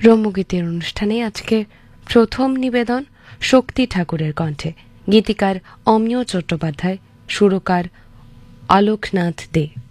রম্যগীতির অনুষ্ঠানে আজকে প্রথম নিবেদন শক্তি ঠাকুরের কণ্ঠে, গীতিকার অমিয় চট্টোপাধ্যায়, সুরকার অলোকনাথ দে।